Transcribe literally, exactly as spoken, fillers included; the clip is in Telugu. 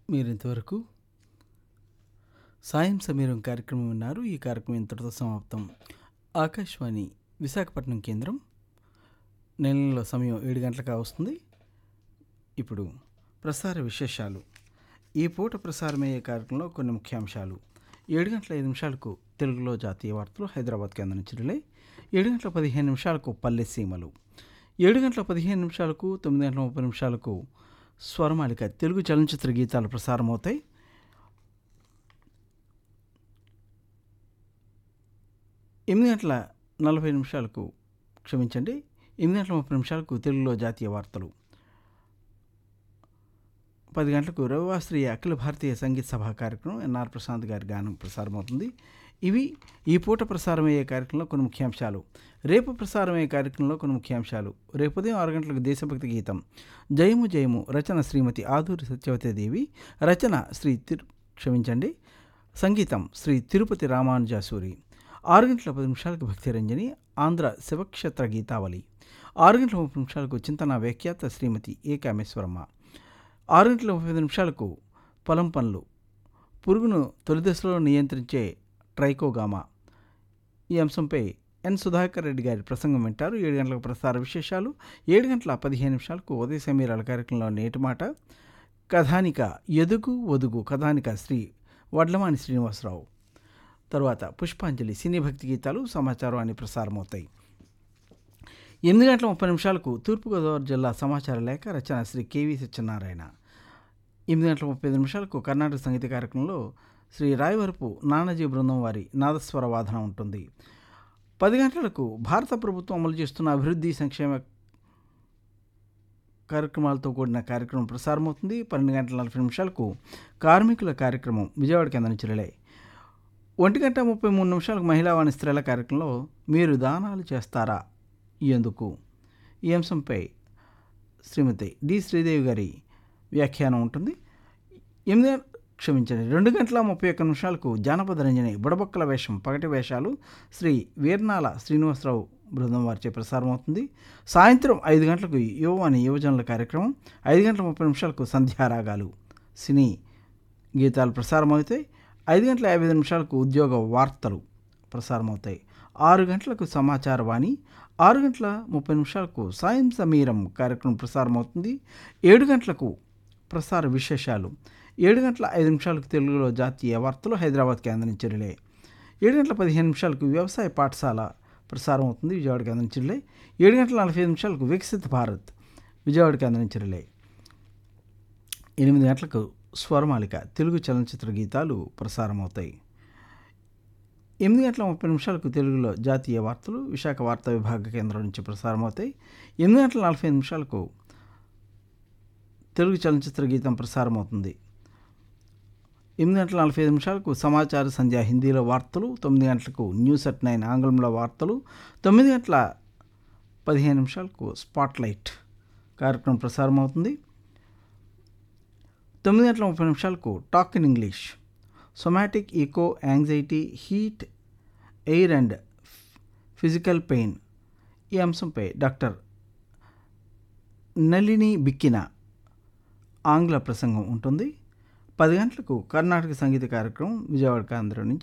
మీరింతవరకు సాయం సమీరం కార్యక్రమం విన్నారు. ఈ కార్యక్రమం ఇంతటితో సమాప్తం. ఆకాశవాణి విశాఖపట్నం కేంద్రం. నెలలో సమయం ఏడు గంటలకు వస్తుంది. ఇప్పుడు ప్రసార విశేషాలు. ఈ పూట ప్రసారమయ్యే కార్యక్రమంలో కొన్ని ముఖ్యాంశాలు. ఏడు గంటల ఐదు నిమిషాలకు తెలుగులో జాతీయ వార్తలు హైదరాబాద్ కేంద్రం నుంచి రిలే. ఏడు గంటల పదిహేను నిమిషాలకు పల్లె సీమలు. ఏడు గంటల పదిహేను నిమిషాలకు తొమ్మిది గంటల ముప్పై నిమిషాలకు స్వరమాలిక తెలుగు చలనచిత్ర గీతాలు ప్రసారమవుతాయి. ఎనిమిది గంటల నలభై నిమిషాలకు క్షమించండి ఎనిమిది గంటల ముప్పై నిమిషాలకు తెలుగులో జాతీయ వార్తలు. పది గంటలకు రవివాస్త్రీయ అఖిల భారతీయ సంగీత సభా కార్యక్రమం ఎన్ఆర్ ప్రశాంత్ గారి గానం ప్రసారమవుతుంది. ఇవి ఈ పూట ప్రసారమయ్యే కార్యక్రమంలో కొన్ని ముఖ్యాంశాలు. రేపు ప్రసారమయ్యే కార్యక్రమంలో కొన్ని ముఖ్యాంశాలు. రేపు ఉదయం ఆరు గంటలకు దేశభక్తి గీతం జయము జయము రచన శ్రీమతి ఆదూరి సత్యవతీదేవి, రచన శ్రీ తిరు క్షమించండి సంగీతం శ్రీ తిరుపతి రామానుజాసూరి. ఆరు గంటల పది నిమిషాలకు భక్తిరంజని ఆంధ్ర శివక్షేత్ర గీతావళి. ఆరు గంటల ముప్పై నిమిషాలకు చింతన వ్యాఖ్యాత శ్రీమతి ఏ కామేశ్వరమ్మ. ఆరు గంటల ముప్పై ఐదు నిమిషాలకు పొలం పనులు, పురుగును తొలిదశలో నియంత్రించే ట్రైకోగామా, ఈ అంశంపై ఎన్ సుధాకర్ రెడ్డి గారి ప్రసంగం వింటారు. ఏడు గంటలకు ప్రసార విశేషాలు. ఏడు గంటల పదిహేను నిమిషాలకు ఉదయ సమీరాల కార్యక్రమంలో నేటి మాట, కథానిక ఎదుగు ఒదుగు కథానిక శ్రీ వడ్లమాని శ్రీనివాసరావు. తరువాత పుష్పాంజలి సినీ భక్తి గీతాలు సమాచారం అని ప్రసారమవుతాయి. ఎనిమిది గంటల ముప్పై నిమిషాలకు తూర్పుగోదావరి జిల్లా సమాచార లేఖ, రచన శ్రీ కెవి సత్యనారాయణ. ఎనిమిది గంటల ముప్పై ఐదు నిమిషాలకు కర్ణాటక సంగీత కార్యక్రమంలో శ్రీ రాయవరపు నానాజీ బృందం వారి నాదస్వర వాదన ఉంటుంది. పది గంటలకు భారత ప్రభుత్వం అమలు చేస్తున్న అభివృద్ధి సంక్షేమ కార్యక్రమాలతో కూడిన కార్యక్రమం ప్రసారమవుతుంది. పన్నెండు గంటల నలభై నిమిషాలకు కార్మికుల కార్యక్రమం విజయవాడ కేంద్రం నుంచి రిలే. ఒంటి గంట ముప్పై మూడు నిమిషాలకు మహిళా వాణి స్త్రీల కార్యక్రమంలో మీరు దానాలు చేస్తారా ఎందుకు, ఈ అంశంపై శ్రీమతి డి శ్రీదేవి గారి వ్యాఖ్యానం ఉంటుంది. ఎనిమిది క్షమించండి రెండు గంటల ముప్పై ఒక్క నిమిషాలకు జానపద రంజని బుడబొక్కల వేషం పగటి వేషాలు శ్రీ వీర్నాల శ్రీనివాసరావు బృందం వారిచే ప్రసారం అవుతుంది. సాయంత్రం ఐదు గంటలకు యువవాణి యువజనుల కార్యక్రమం, ఐదు గంటల ముప్పై నిమిషాలకు సంధ్యారాగాలు సినీ గీతాలు ప్రసారం అవుతాయి. ఐదు గంటల యాభై ఐదు నిమిషాలకు ఉద్యోగ వార్తలు ప్రసారమవుతాయి. ఆరు గంటలకు సమాచార వాణి, ఆరు గంటల ముప్పై నిమిషాలకు సాయం సమీరం కార్యక్రమం ప్రసారమవుతుంది. ఏడు గంటలకు ప్రసార విశేషాలు, ఏడు గంటల ఐదు నిమిషాలకు తెలుగులో జాతీయ వార్తలు హైదరాబాద్ కేంద్రం నుంచి రిలే. ఏడు గంటల పదిహేను నిమిషాలకు వ్యవసాయ పాఠశాల ప్రసారం అవుతుంది విజయవాడ కేంద్రం నుంచి రిలే. ఏడు గంటల నలభై ఐదు నిమిషాలకు వికసిత్ భారత్ విజయవాడ కేంద్రం నుంచి రిలే. ఎనిమిది గంటలకు స్వరమాలిక తెలుగు చలనచిత్ర గీతాలు ప్రసారమవుతాయి. ఎనిమిది గంటల ముప్పై నిమిషాలకు తెలుగులో జాతీయ వార్తలు విశాఖ వార్తా విభాగ కేంద్రం నుంచి ప్రసారమవుతాయి. ఎనిమిది గంటల నలభై ఐదు నిమిషాలకు తెలుగు చలనచిత్ర గీతం ప్రసారమవుతుంది. ఎనిమిది గంటల నలభై ఐదు నిమిషాలకు సమాచార సంధ్య హిందీలో వార్తలు, తొమ్మిది గంటలకు న్యూస్ అట్ నైన్ ఆంగ్లంలో వార్తలు, తొమ్మిది గంటల పదిహేను నిమిషాలకు స్పాట్లైట్ కార్యక్రమం ప్రసారమవుతుంది. తొమ్మిది గంటల ముప్పై నిమిషాలకు talk in English, somatic eco anxiety heat air and physical pain, ఈ అంశంపై డాక్టర్ నళిని బిక్కిన ఆంగ్ల ప్రసంగం ఉంటుంది. పది గంటలకు కర్ణాటక సంగీత కార్యక్రమం విజయవాడ కేంద్రం నుంచి